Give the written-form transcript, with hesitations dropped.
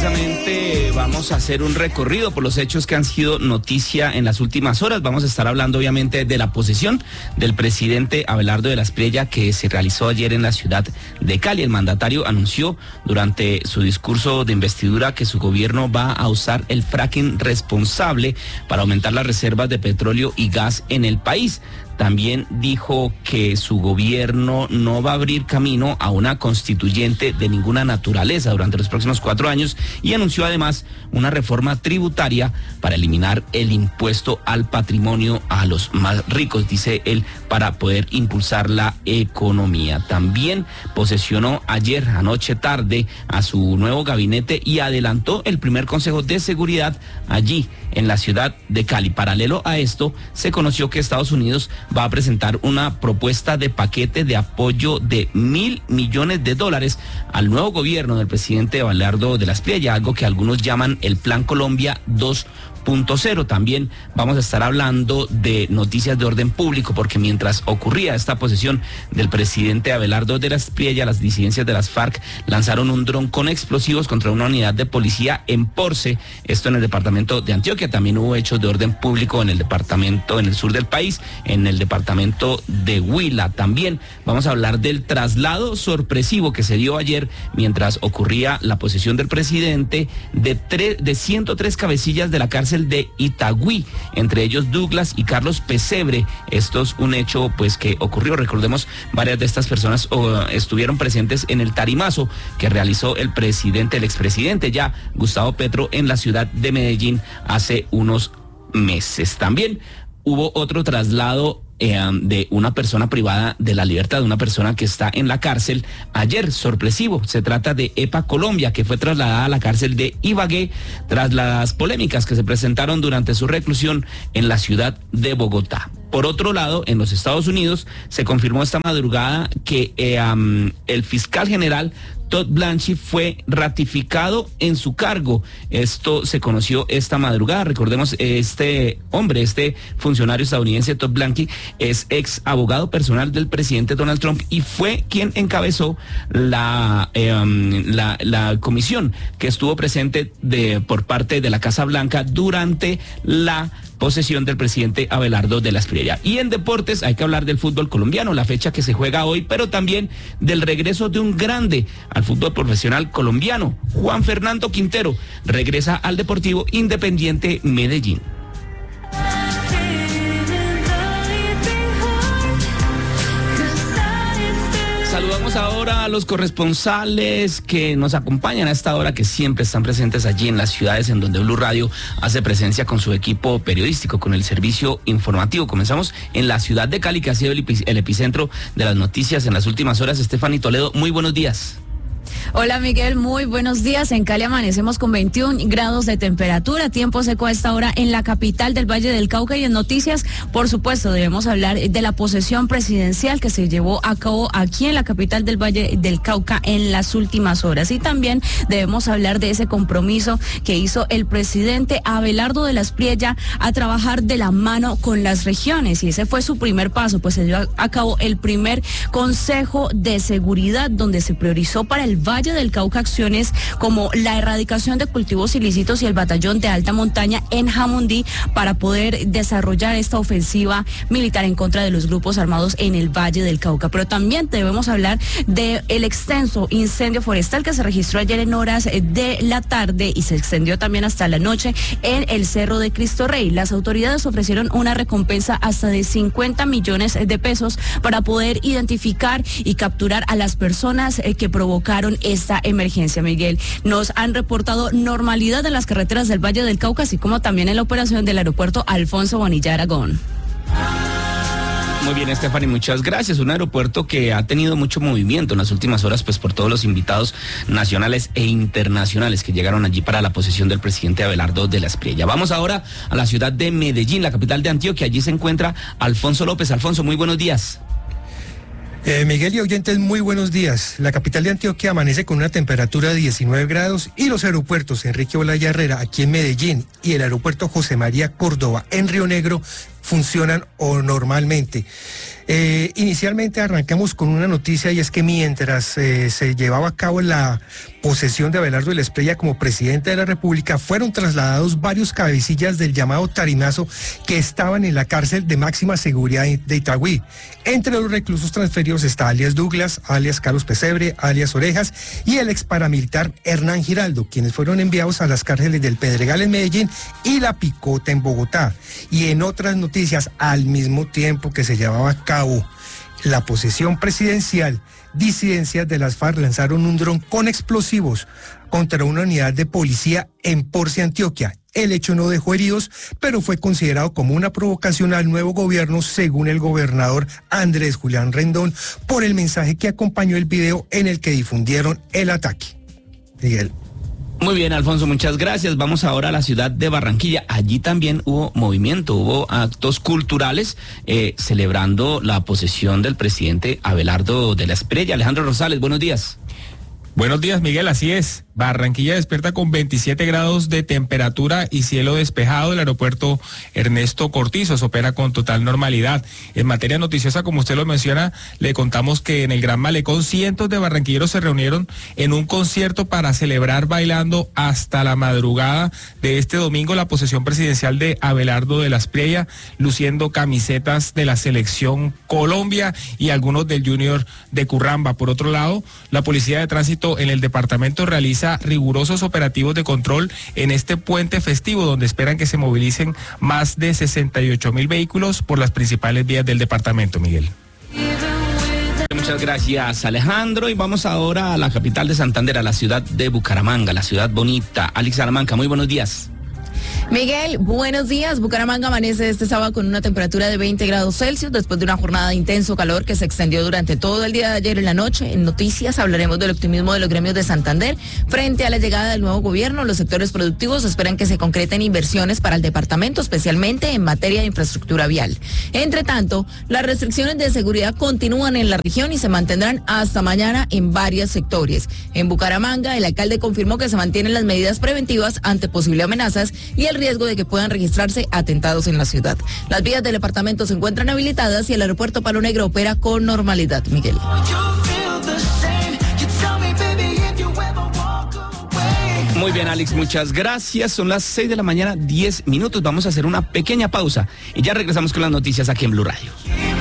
precisamente vamos a hacer un recorrido por los hechos que han sido noticia en las últimas horas. Vamos a estar hablando obviamente de la posesión del presidente Abelardo de la Espriella que se realizó ayer en la ciudad de Cali. El mandatario anunció durante su discurso de investidura que su gobierno va a usar el fracking responsable para aumentar las reservas de petróleo y gas en el país. También dijo que su gobierno no va a abrir camino a una constituyente de ninguna naturaleza durante los próximos 4 años y anunció además una reforma tributaria para eliminar el impuesto al patrimonio a los más ricos, dice él, para poder impulsar la economía. También posesionó ayer, anoche tarde, a su nuevo gabinete y adelantó el primer consejo de seguridad allí en la ciudad de Cali. Paralelo a esto, se conoció que Estados Unidos va a presentar una propuesta de paquete de apoyo de $1.000 millones al nuevo gobierno del presidente Abelardo de la Espriella, algo que algunos llaman el Plan Colombia 2.0. También vamos a estar hablando de noticias de orden público, porque mientras ocurría esta posesión del presidente Abelardo de la Espriella, las disidencias de las FARC lanzaron un dron con explosivos contra una unidad de policía en Porce, esto en el departamento de Antioquia. También hubo hechos de orden público en el departamento, en el sur del país, en el departamento de Huila. También vamos a hablar del traslado sorpresivo que se dio ayer mientras ocurría la posesión del presidente de 103 cabecillas de la cárcel de Itagüí, entre ellos Douglas y Carlos Pesebre. Esto es un hecho pues que ocurrió, recordemos, varias de estas personas estuvieron presentes en el tarimazo que realizó el expresidente ya Gustavo Petro en la ciudad de Medellín hace unos meses. También hubo otro traslado de una persona privada de la libertad, de una persona que está en la cárcel ayer, sorpresivo. Se trata de EPA Colombia, que fue trasladada a la cárcel de Ibagué tras las polémicas que se presentaron durante su reclusión en la ciudad de Bogotá. Por otro lado, en los Estados Unidos se confirmó esta madrugada que el fiscal general Todd Blanche fue ratificado en su cargo. Esto se conoció esta madrugada. Recordemos, este funcionario estadounidense, Todd Blanche, es ex abogado personal del presidente Donald Trump y fue quien encabezó la comisión que estuvo presente por parte de la Casa Blanca durante la posesión del presidente Abelardo de la Espriella. Y en deportes hay que hablar del fútbol colombiano, la fecha que se juega hoy, pero también del regreso de un grande al fútbol profesional colombiano. Juan Fernando Quintero regresa al Deportivo Independiente Medellín. Saludamos ahora a los corresponsales que nos acompañan a esta hora, que siempre están presentes allí en las ciudades en donde Blue Radio hace presencia con su equipo periodístico, con el servicio informativo. Comenzamos en la ciudad de Cali, que ha sido el epicentro de las noticias en las últimas horas. Stephanie Toledo, muy buenos días. Hola Miguel, muy buenos días. En Cali amanecemos con 21 grados de temperatura, tiempo seco a esta hora en la capital del Valle del Cauca. Y en noticias, por supuesto, debemos hablar de la posesión presidencial que se llevó a cabo aquí en la capital del Valle del Cauca en las últimas horas. Y también debemos hablar de ese compromiso que hizo el presidente Abelardo de la Espriella a trabajar de la mano con las regiones. Y ese fue su primer paso, pues se dio a cabo el primer Consejo de Seguridad, donde se priorizó para el Valle del Cauca acciones como la erradicación de cultivos ilícitos y el batallón de alta montaña en Jamundí para poder desarrollar esta ofensiva militar en contra de los grupos armados en el Valle del Cauca. Pero también debemos hablar del extenso incendio forestal que se registró ayer en horas de la tarde y se extendió también hasta la noche en el Cerro de Cristo Rey. Las autoridades ofrecieron una recompensa hasta de 50 millones de pesos para poder identificar y capturar a las personas que provocaron esta emergencia. Miguel, nos han reportado normalidad en las carreteras del Valle del Cauca, así como también en la operación del aeropuerto Alfonso Bonilla Aragón. Muy bien, Stephanie, muchas gracias. Un aeropuerto que ha tenido mucho movimiento en las últimas horas, pues por todos los invitados nacionales e internacionales que llegaron allí para la posesión del presidente Abelardo de la Espriella. Vamos ahora a la ciudad de Medellín, la capital de Antioquia. Allí se encuentra Alfonso López. Alfonso, muy buenos días. Miguel y oyentes, muy buenos días. La capital de Antioquia amanece con una temperatura de 19 grados y los aeropuertos Enrique Olaya Herrera aquí en Medellín y el aeropuerto José María Córdoba en Río Negro funcionan o normalmente. Inicialmente arrancamos con una noticia, y es que mientras se llevaba a cabo la posesión de Abelardo de la Espriella como presidente de la República, fueron trasladados varios cabecillas del llamado Tarimazo que estaban en la cárcel de máxima seguridad de Itagüí. Entre los reclusos transferidos está alias Douglas, alias Carlos Pesebre, alias Orejas y el ex paramilitar Hernán Giraldo, quienes fueron enviados a las cárceles del Pedregal en Medellín y La Picota en Bogotá. Y en otras noticias, al mismo tiempo que se llevaba a cabo la posesión presidencial, disidencias de las FARC lanzaron un dron con explosivos contra una unidad de policía en Porcia, Antioquia. El hecho no dejó heridos, pero fue considerado como una provocación al nuevo gobierno, según el gobernador Andrés Julián Rendón, por el mensaje que acompañó el video en el que difundieron el ataque. Miguel. Muy bien, Alfonso, muchas gracias. Vamos ahora a la ciudad de Barranquilla. Allí también hubo movimiento, hubo actos culturales celebrando la posesión del presidente Abelardo de la Espriella. Alejandro Rosales, buenos días. Buenos días, Miguel, así es. Barranquilla despierta con 27 grados de temperatura y cielo despejado. El aeropuerto Ernesto Cortizos opera con total normalidad. En materia noticiosa, como usted lo menciona, le contamos que en el Gran Malecón cientos de barranquilleros se reunieron en un concierto para celebrar bailando hasta la madrugada de este domingo la posesión presidencial de Abelardo de la Espriella, luciendo camisetas de la selección Colombia y algunos del Junior de Curramba. Por otro lado, la Policía de Tránsito en el departamento realiza rigurosos operativos de control en este puente festivo, donde esperan que se movilicen más de 68,000 vehículos por las principales vías del departamento, Miguel. Muchas gracias, Alejandro, y vamos ahora a la capital de Santander, a la ciudad de Bucaramanga, la ciudad bonita. Alex Salamanca, muy buenos días. Miguel, buenos días. Bucaramanga amanece este sábado con una temperatura de 20 grados Celsius después de una jornada de intenso calor que se extendió durante todo el día de ayer en la noche. En noticias hablaremos del optimismo de los gremios de Santander frente a la llegada del nuevo gobierno. Los sectores productivos esperan que se concreten inversiones para el departamento, especialmente en materia de infraestructura vial. Entre tanto, las restricciones de seguridad continúan en la región y se mantendrán hasta mañana en varios sectores. En Bucaramanga, el alcalde confirmó que se mantienen las medidas preventivas ante posibles amenazas y el riesgo de que puedan registrarse atentados en la ciudad. Las vías del departamento se encuentran habilitadas y el aeropuerto Palo Negro opera con normalidad, Miguel. Muy bien, Alex, muchas gracias. Son las 6 de la mañana, 10 minutos. Vamos a hacer una pequeña pausa y ya regresamos con las noticias aquí en Blue Radio.